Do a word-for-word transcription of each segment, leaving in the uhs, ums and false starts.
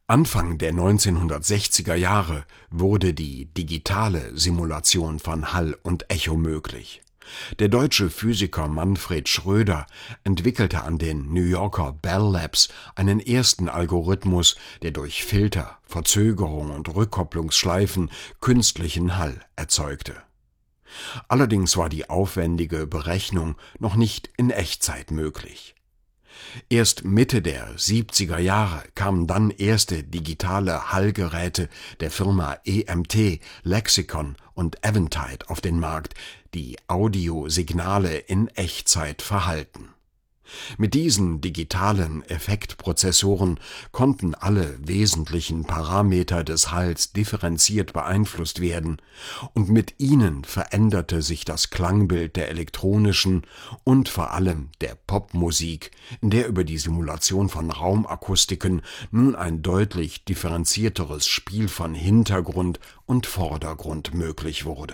Anfang der neunzehnhundertsechziger Jahre wurde die digitale Simulation von Hall und Echo möglich. Der deutsche Physiker Manfred Schröder entwickelte an den New Yorker Bell Labs einen ersten Algorithmus, der durch Filter, Verzögerung und Rückkopplungsschleifen künstlichen Hall erzeugte. Allerdings war die aufwendige Berechnung noch nicht in Echtzeit möglich. Erst Mitte der siebziger Jahre kamen dann erste digitale Hallgeräte der Firma E M T, Lexicon und Eventide auf den Markt, die Audiosignale in Echtzeit verhallten. Mit diesen digitalen Effektprozessoren konnten alle wesentlichen Parameter des Halls differenziert beeinflusst werden, und mit ihnen veränderte sich das Klangbild der elektronischen und vor allem der Popmusik, in der über die Simulation von Raumakustiken nun ein deutlich differenzierteres Spiel von Hintergrund und Vordergrund möglich wurde.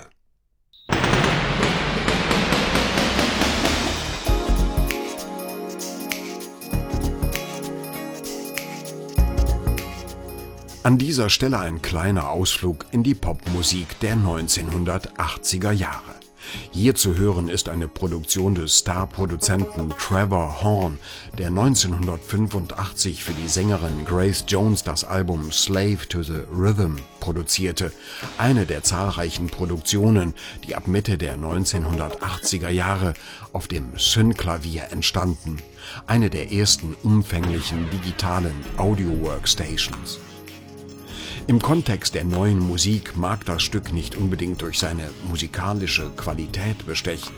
An dieser Stelle ein kleiner Ausflug in die Popmusik der neunzehnhundertachtziger Jahre. Hier zu hören ist eine Produktion des Starproduzenten Trevor Horn, der neunzehnhundertfünfundachtzig für die Sängerin Grace Jones das Album Slave to the Rhythm produzierte, eine der zahlreichen Produktionen, die ab Mitte der neunzehnhundertachtziger Jahre auf dem Synklavier entstanden, eine der ersten umfänglichen digitalen Audio-Workstations. Im Kontext der neuen Musik mag das Stück nicht unbedingt durch seine musikalische Qualität bestechen.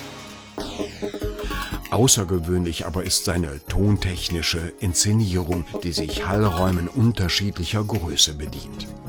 Außergewöhnlich aber ist seine tontechnische Inszenierung, die sich Hallräumen unterschiedlicher Größe bedient.